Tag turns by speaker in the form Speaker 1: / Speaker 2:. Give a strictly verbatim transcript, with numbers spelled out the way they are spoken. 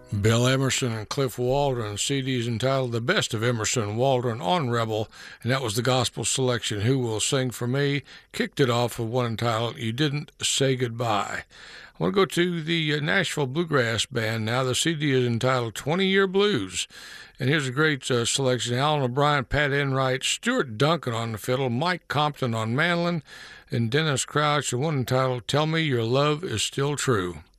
Speaker 1: Bill Emerson and Cliff Waldron. C D is entitled The Best of Emerson and Waldron on Rebel, and that was the gospel selection, Who Will Sing for Me. Kicked it off with one entitled You Didn't Say Goodbye. I want to go to the uh, Nashville Bluegrass Band now. The C D is entitled twenty-Year Blues. And here's a great uh, selection. Alan O'Brien, Pat Enright, Stuart Duncan on the fiddle, Mike Compton on mandolin, and Dennis Crouch, and one entitled Tell Me Your Love Is Still True.